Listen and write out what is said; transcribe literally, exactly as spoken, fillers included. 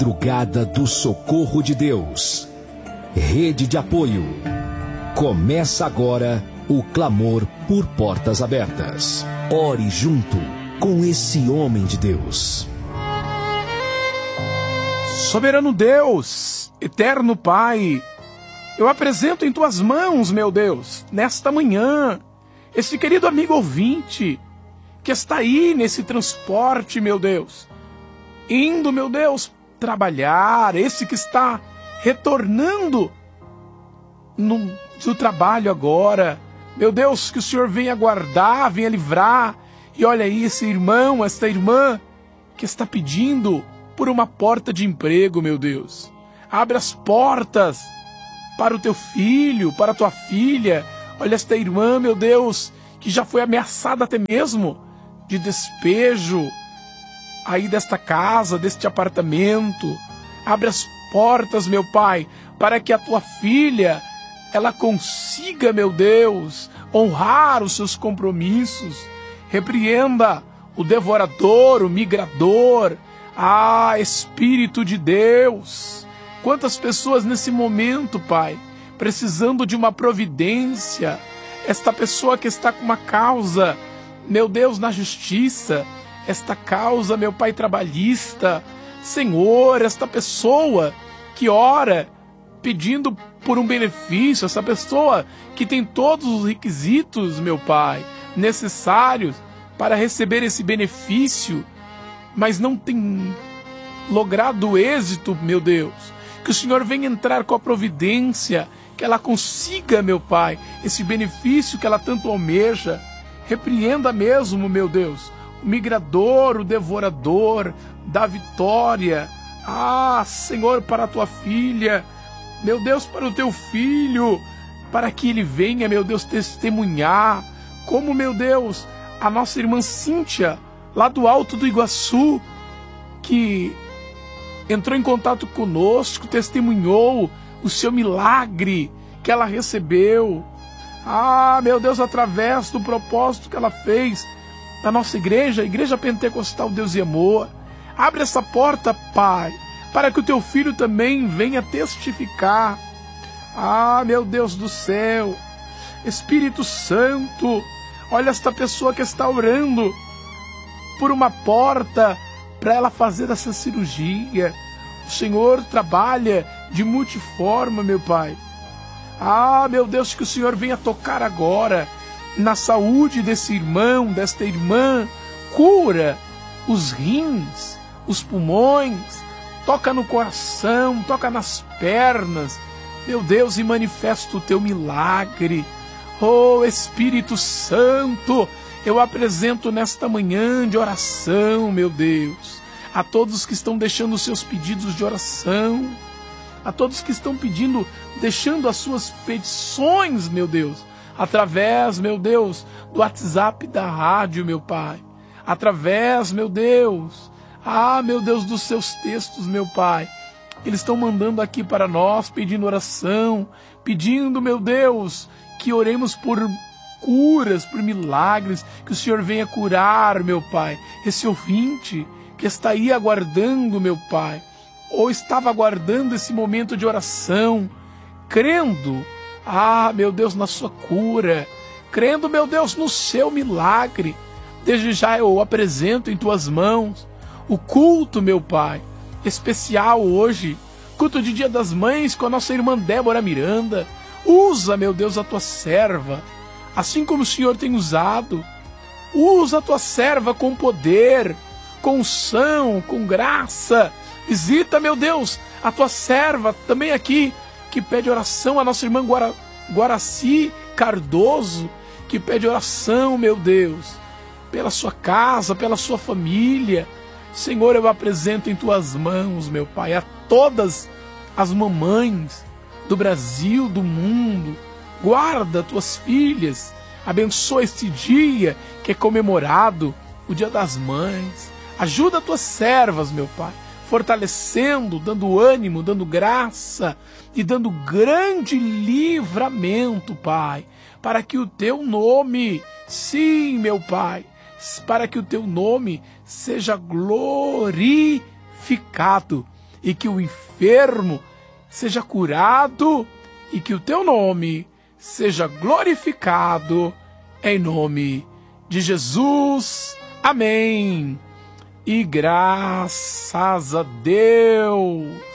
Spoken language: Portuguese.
Madrugada do Socorro de Deus. Rede de apoio. Começa agora o clamor por portas abertas. Ore junto com esse homem de Deus. Soberano Deus, eterno Pai, eu apresento em tuas mãos, meu Deus, nesta manhã, esse querido amigo ouvinte que está aí nesse transporte, meu Deus, indo, meu Deus, trabalhar, esse que está retornando no, do trabalho agora. Meu Deus, que o Senhor venha guardar, venha livrar. E olha aí esse irmão, esta irmã que está pedindo por uma porta de emprego, meu Deus. Abre as portas para o teu filho, para a tua filha. Olha esta irmã, meu Deus, que já foi ameaçada até mesmo de despejo aí desta casa, deste apartamento. Abre as portas, meu Pai, para que a tua filha, ela consiga, meu Deus, honrar os seus compromissos. Repreenda o devorador, o migrador. Ah, Espírito de Deus, quantas pessoas nesse momento, Pai, precisando de uma providência. Esta pessoa que está com uma causa, meu Deus, na justiça, esta causa, meu Pai, trabalhista. Senhor, esta pessoa que ora pedindo por um benefício, essa pessoa que tem todos os requisitos, meu Pai, necessários para receber esse benefício, mas não tem logrado êxito, meu Deus. Que o Senhor venha entrar com a providência, que ela consiga, meu Pai, esse benefício que ela tanto almeja. Repreenda mesmo, meu Deus, o migrador, o devorador, da vitória. Ah, Senhor, para a tua filha, meu Deus, para o teu filho, para que ele venha, meu Deus, testemunhar como, meu Deus, a nossa irmã Cíntia, lá do Alto do Iguaçu, que entrou em contato conosco, testemunhou o seu milagre que ela recebeu. Ah, meu Deus, através do propósito que ela fez na nossa igreja, a Igreja Pentecostal Deus e Amor. Abre essa porta, Pai, para que o teu filho também venha testificar. Ah, meu Deus do céu, Espírito Santo, olha esta pessoa que está orando por uma porta para ela fazer essa cirurgia. O Senhor trabalha de multiforma, meu Pai. Ah, meu Deus, que o Senhor venha tocar agora na saúde desse irmão, desta irmã. Cura os rins, os pulmões, toca no coração, toca nas pernas, meu Deus, e manifesta o teu milagre. Oh, Espírito Santo, eu apresento nesta manhã de oração, meu Deus, a todos que estão deixando os seus pedidos de oração, a todos que estão pedindo, deixando as suas petições, meu Deus, através, meu Deus, do WhatsApp da rádio, meu Pai, através, meu Deus, ah, meu Deus, dos seus textos, meu Pai, eles estão mandando aqui para nós, pedindo oração, pedindo, meu Deus, que oremos por curas, por milagres, que o Senhor venha curar, meu Pai, esse ouvinte que está aí aguardando, meu Pai, ou estava aguardando esse momento de oração, crendo, ah, meu Deus, na sua cura, crendo, meu Deus, no seu milagre. Desde já eu apresento em tuas mãos o culto, meu Pai, especial hoje, culto de Dia das Mães com a nossa irmã Débora Miranda. Usa, meu Deus, a tua serva, assim como o Senhor tem usado. Usa a tua serva com poder, com unção, com graça. Visita, meu Deus, a tua serva também aqui, que pede oração, a nossa irmã Guara, Guaraci Cardoso, que pede oração, meu Deus, pela sua casa, pela sua família. Senhor, eu apresento em tuas mãos, meu Pai, a todas as mamães do Brasil, do mundo. Guarda tuas filhas, abençoa este dia que é comemorado, o Dia das Mães. Ajuda tuas servas, meu Pai, fortalecendo, dando ânimo, dando graça e dando grande livramento, Pai, para que o teu nome, sim, meu Pai, para que o teu nome seja glorificado e que o enfermo seja curado e que o teu nome seja glorificado em nome de Jesus. Amém. E graças a Deus.